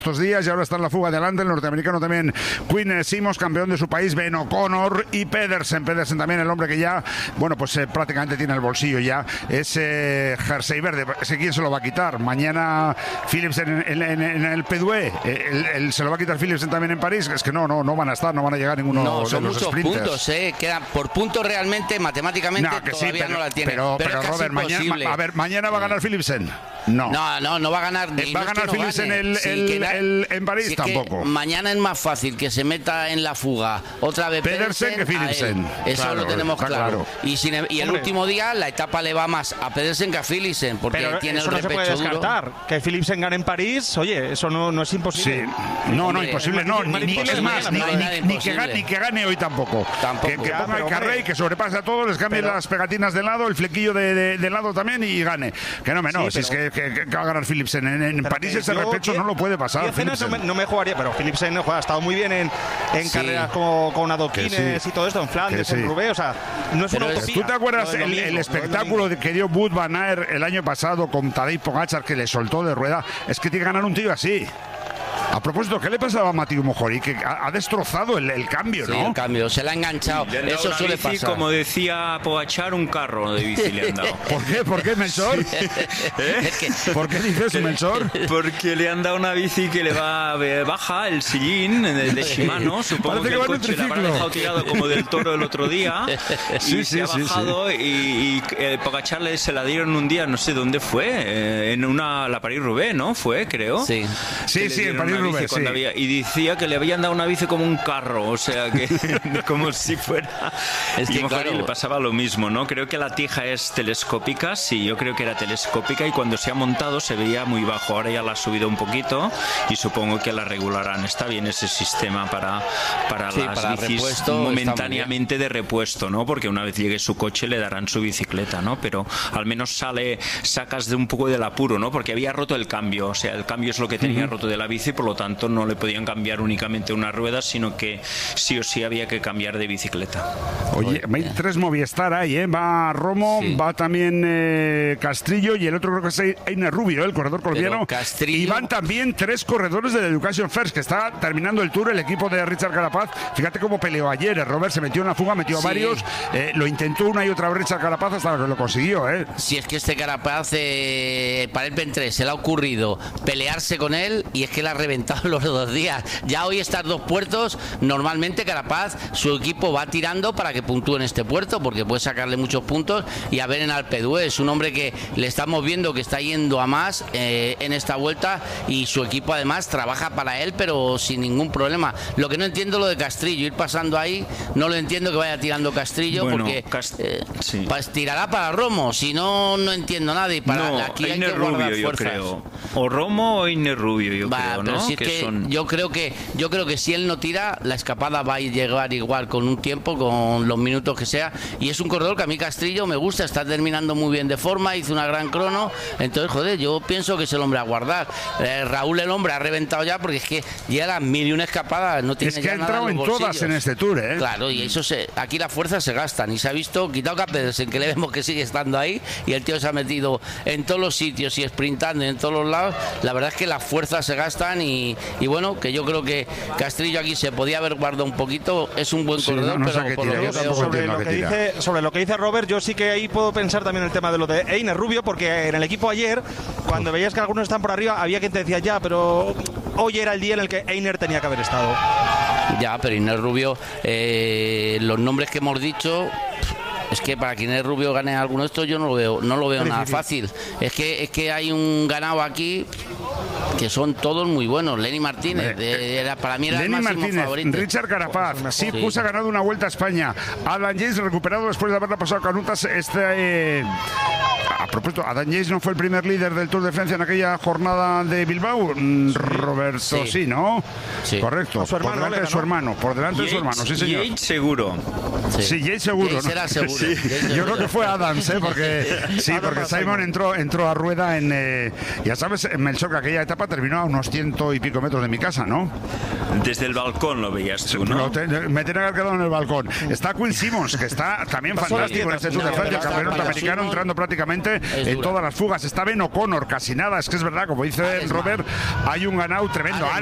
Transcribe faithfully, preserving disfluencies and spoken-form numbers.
estos días y ahora está en la fuga adelante el norteamericano también Quinn Simmons, campeón de su país, Ben O'Connor y Pedersen, Pedersen también el hombre que ya, bueno, pues eh, prácticamente tiene el bolsillo ya, ese jersey verde, ese quién se lo va a quitar, mañana Philipsen en, en, en el P D E, el, el, se lo va a quitar Philipsen también en París, es que no, no, no van a estar, no van a llegar ninguno no, de son los muchos sprinters. puntos, eh, quedan por puntos realmente, matemáticamente no, que todavía sí, pero, no la tiene, pero, pero, pero Robert, mañana, ma, a ver, mañana va a ganar Philipsen. No. no, no, no va a ganar. Va a ganar no Philipsen el, sí, el, el, el, en París si tampoco. Mañana es más fácil que se meta en la fuga otra vez Pedersen, Pedersen que Philipsen. Eso claro, lo tenemos claro. claro. Y, sin, y el Hombre. último día la etapa le va más a Pedersen que a Philipsen, porque pero tiene eso el no se puede descartar. Duro. Que Philipsen gane en París, oye, eso no, no es imposible. Sí. No, Hombre, no, imposible, no, ni, ni, es más, ni, ni, ni, que gane, ni que gane hoy tampoco. tampoco. Que, que ya, ponga el carré, que sobrepase a todos, les cambie pero, las pegatinas de lado, el flequillo de, de, de lado también y gane. Que no, no, sí, si pero, es que, que, que va a ganar Philipsen. En, en París ese repecho no lo puede pasar. No me, no me jugaría, pero Philipsen no juega, ha estado muy bien en, en sí. carreras como con Adoquines sí. y todo esto, en Flandes, sí. en Roubaix, o sea, no es pero una utopía. ¿Tú te acuerdas no el, mismo, el espectáculo no que dio Wout van Aert el año pasado con Tadej Pogačar, que le soltó de rueda? Es que tiene que ganar un tío así. A propósito, ¿qué le pasaba a Mathieu Mohori? Que ha, ha destrozado el, el cambio, ¿no? Sí, el cambio, se le ha enganchado. Le Eso suele bici, pasar. Como decía Pogačar, un carro de bici le han dado. ¿Por qué? ¿Por qué, Melchor? ¿Eh? ¿Por qué dices, Melchor? Porque le han dado una bici que le va baja, el sillín de, de Shimano. Supongo Parece que, que el coche le habrá dejado tirado como del Toro el otro día. Sí, y sí, se ha bajado sí, sí. y, y eh, Pogačar le, se la dieron un día, no sé dónde fue, eh, en una la París-Roubaix, ¿no? Fue, creo. Sí, sí, sí, en París-Roubaix, sí. Había, y decía que le habían dado una bici como un carro, o sea que como si fuera. Es que y claro, le pasaba lo mismo, ¿no? Creo que la tija es telescópica, sí, yo creo que era telescópica y cuando se ha montado se veía muy bajo. Ahora ya la ha subido un poquito y supongo que la regularán. Está bien ese sistema para, para sí, las para bicis repuesto, momentáneamente de repuesto, ¿no? Porque una vez llegue su coche le darán su bicicleta, ¿no? Pero al menos sale, sacas de un poco del apuro, ¿no? Porque había roto el cambio, o sea, el cambio es lo que tenía uh-huh. roto de la bici, por lo tanto no le podían cambiar únicamente una rueda, sino que sí o sí había que cambiar de bicicleta. Oye, hay tres Movistar ahí, ¿eh? Va Romo, sí. va también eh, Castrillo y el otro creo que es Einer Rubio, el corredor colombiano. Castrillo... Y van también tres corredores de la Education First, que está terminando el Tour, el equipo de Richard Carapaz. Fíjate cómo peleó ayer, el Robert se metió en la fuga, metió a sí. varios, eh, lo intentó una y otra vez Richard Carapaz hasta que lo consiguió, ¿eh? Si es que este Carapaz, eh, para el Pentré, se le ha ocurrido pelearse con él y es que le ha reventado los dos días. Ya hoy estas dos puertos, normalmente Carapaz, su equipo va tirando para que puntúe en este puerto, porque puede sacarle muchos puntos. Y a ver en Alpe d'Huez, es un hombre que le estamos viendo que está yendo a más eh, en esta vuelta y su equipo además trabaja para él, pero sin ningún problema. Lo que no entiendo lo de Castrillo, ir pasando ahí, no lo entiendo que vaya tirando Castrillo, bueno, porque Cast... eh, sí. tirará para Romo, si no, no entiendo nada. Y para no, aquí hay Einer que guardar Rubio, fuerzas. Yo creo. O Romo o Einer Rubio, yo Va, creo, pero ¿no? Si es que que son... yo creo que yo creo que si él no tira, la escapada va a llegar igual con un tiempo, con los minutos que sea. Y es un corredor que a mí Castrillo me gusta, está terminando muy bien de forma, hizo una gran crono. Entonces, joder, yo pienso que es el hombre a guardar. Eh, Raúl, el hombre, ha reventado ya porque es que ya las mil y una escapadas, no tiene es que ya ha nada entrado en, en todas en este Tour, ¿eh? Claro, y eso se, aquí las fuerzas se gastan. Y se ha visto, quitado a Pedersen, que le vemos que sigue estando ahí, y el tío se ha metido en todos los sitios y sprintando en todos los lados. La verdad es que las fuerzas se gastan y, y bueno, que yo creo que Castrillo aquí se podía haber guardado un poquito, es un buen sí, corredor, no, no pero por tira, lo que veo, sobre, lo que que dice, sobre lo que dice Robert, yo sí que ahí puedo pensar también el tema de lo de Einer Rubio, porque en el equipo ayer, cuando veías que algunos están por arriba, había quien te decía ya, pero hoy era el día en el que Einer tenía que haber estado. Ya, pero Einer Rubio, eh, los nombres que hemos dicho... Es que para que Einer Rubio gane alguno de estos yo no lo veo, no lo veo nada fácil. Es que es que hay un ganado aquí que son todos muy buenos. Lenny Martínez, de, era, para mí era Lenny el máximo Martínez, favorito. Richard Carapaz, sí, sí. Pusa ha ganado una Vuelta a España. Adam Yates recuperado después de haberla pasado a Canutas. Este, eh, a propósito, Adam Yates no fue el primer líder del Tour de Francia en aquella jornada de Bilbao. Sí. Roberto, sí, sí ¿no? Sí. Correcto. Por delante de su hermano, por delante de su hermano, sí señor. Yates seguro. Sí, sí Yates seguro. Yates ¿no? era seguro. Sí. Yo creo que fue Adams, ¿eh? Porque sí, porque Simon entró, entró a rueda en, eh, ya sabes, en Melchor, que aquella etapa terminó a unos ciento y pico metros de mi casa, ¿no? Desde el balcón lo veías tú, ¿no? Te, me tenía que haber quedado en el balcón. Está Quinn Simmons, que está también fantástico en este Tour de Francia, el campeón norteamericano, entrando prácticamente coge es en dura. todas las fugas. Está Ben O'Connor, casi nada, es que es verdad, como dice Adesma. Robert, hay un ganado tremendo. Adesma.